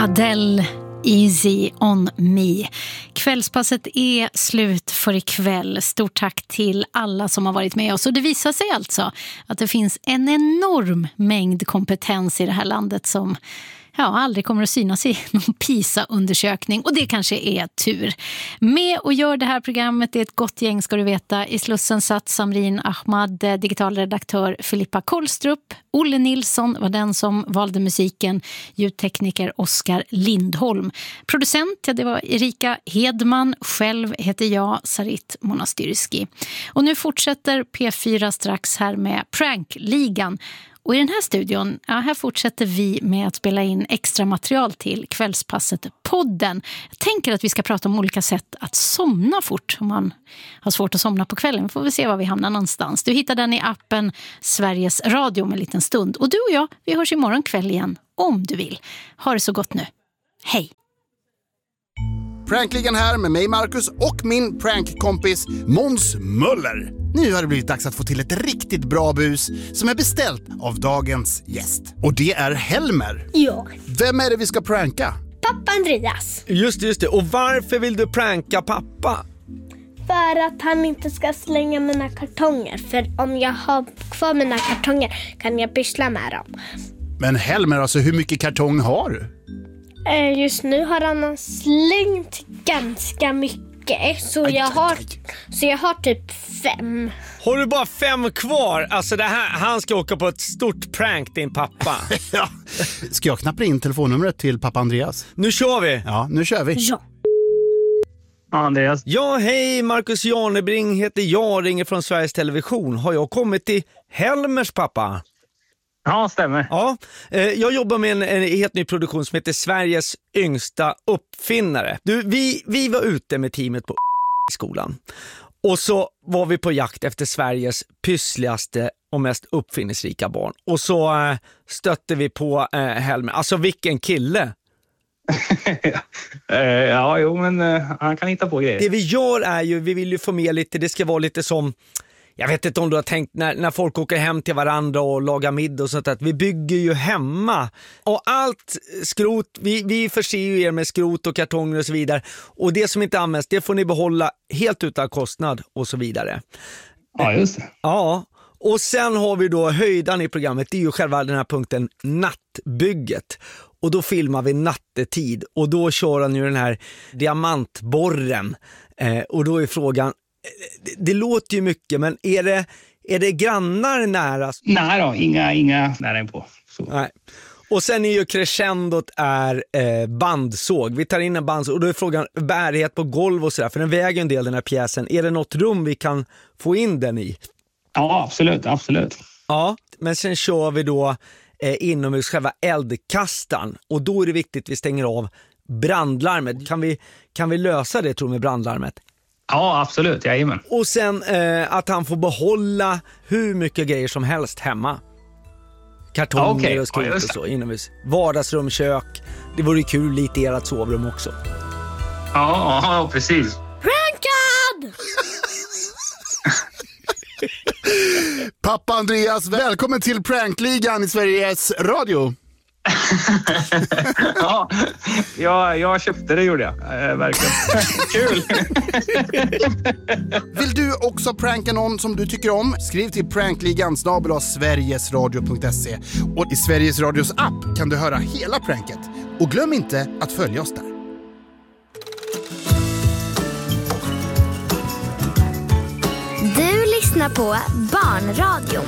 Adele, Easy on me. Kvällspasset är slut för ikväll. Stort tack till alla som har varit med oss. Och det visar sig alltså att det finns en enorm mängd kompetens i det här landet som aldrig kommer att synas i någon PISA-undersökning. Och det kanske är tur. Med och gör det här programmet är ett gott gäng, ska du veta. I Slussen satt Samrin Ahmad, digitalredaktör Filippa Kollstrup. Olle Nilsson var den som valde musiken. Ljudtekniker Oskar Lindholm. Producent, det var Erika Hedman. Själv heter jag Sarit Monastyrski. Och nu fortsätter P4 strax här med Prankligan. Och i den här studion, här fortsätter vi med att spela in extra material till Kvällspasset-podden. Jag tänker att vi ska prata om olika sätt att somna fort om man har svårt att somna på kvällen. Vi får väl se var vi hamnar någonstans. Du hittar den i appen Sveriges Radio om en liten stund. Och du och jag, vi hörs imorgon kväll igen om du vill. Ha det så gott nu. Hej! Prankligan här med mig Marcus och min prankkompis Måns Möller. Nu har det blivit dags att få till ett riktigt bra bus som är beställt av dagens gäst. Och det är Helmer. Ja. Vem är det vi ska pranka? Pappa Andreas. Just det. Och varför vill du pranka pappa? För att han inte ska slänga mina kartonger. För om jag har kvar mina kartonger kan jag pyssla med dem. Men Helmer, alltså hur mycket kartong har du? Just nu har han slängt ganska mycket. Så jag har typ 5. Har du bara 5 kvar? Alltså han ska åka på ett stort prank, din pappa. Ja. Ska jag knappa in telefonnumret till pappa Andreas? Nu kör vi. Ja, nu kör vi. Ja. Andreas. Ja, hej, Marcus Janebring heter jag, ringer från Sveriges Television. Har jag kommit till Helmers pappa? Ja, stämmer. Ja, jag jobbar med en helt ny produktion som heter Sveriges yngsta uppfinnare. Du, vi var ute med teamet på skolan. Och så var vi på jakt efter Sveriges pyssligaste och mest uppfinningsrika barn. Och så stötte vi på Helmer. Alltså vilken kille! Han kan hitta på grejer. Det vi gör är ju, vi vill ju få med lite, det ska vara lite som, jag vet inte om du har tänkt när folk åker hem till varandra och lagar middag och sånt, att vi bygger ju hemma. Och allt skrot, vi förser ju er med skrot och kartonger och så vidare. Och det som inte används, det får ni behålla helt utan kostnad och så vidare. Ja, just det. Ja, och sen har vi då höjdan i programmet, det är ju själva den här punkten nattbygget. Och då filmar vi nattetid och då kör han ju den här diamantborren. Och då är frågan, det låter ju mycket, men är det grannar nära? Nej då, inga nära inpå. Så. Nej. Och sen är ju crescendot bandsåg. Vi tar in en bandsåg och då är frågan bärighet på golv och sådär. För den väger en del, den här pjäsen. Är det något rum vi kan få in den i? Ja, absolut. Ja, men sen kör vi då inomhus själva eldkastan. Och då är det viktigt att vi stänger av brandlarmet. Kan vi lösa det, tror du, med brandlarmet? Ja, absolut. Jajamän. Och sen att han får behålla hur mycket grejer som helst hemma. Kartonger och skrot och så inomhus. Vardagsrum, kök. Det vore kul lite i ert sovrum också. Ja, precis. Prankad! Pappa Andreas, välkommen till Prankligan i Sveriges Radio. Ja, jag köpte det, gjorde jag. Verkligen. Kul. Vill du också pranka någon som du tycker om? Skriv till prankligan@sverigesradio.se. Och i Sveriges Radios app kan du höra hela pranket. Och glöm inte att följa oss där. Du lyssnar på Barnradion.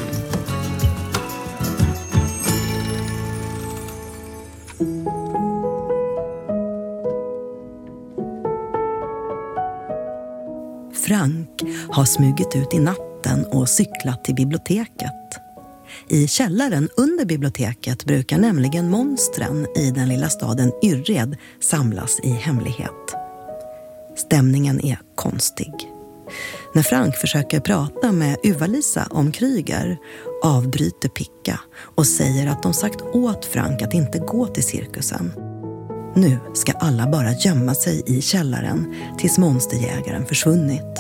Frank har smugit ut i natten och cyklat till biblioteket. I källaren under biblioteket brukar nämligen monstren i den lilla staden Yrred samlas i hemlighet. Stämningen är konstig. När Frank försöker prata med Uva-Lisa om Kryger avbryter Picka och säger att de sagt åt Frank att inte gå till cirkusen. Nu ska alla bara gömma sig i källaren tills monsterjägaren försvunnit.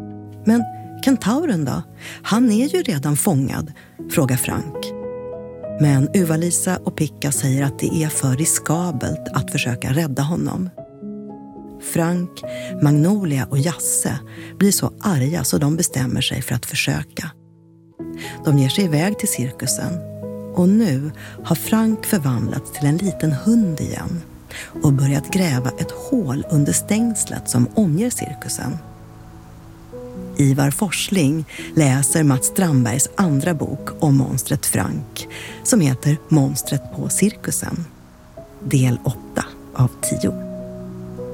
Men kentauren då? Han är ju redan fångad, frågar Frank. Men Uva-Lisa och Picka säger att det är för riskabelt att försöka rädda honom. Frank, Magnolia och Jasse blir så arga så de bestämmer sig för att försöka. De ger sig iväg till cirkusen och nu har Frank förvandlats till en liten hund igen och börjat gräva ett hål under stängslet som omger cirkusen. Ivar Forsling läser Mats Strandbergs andra bok om monstret Frank som heter Monstret på cirkusen. Del 8 av 10.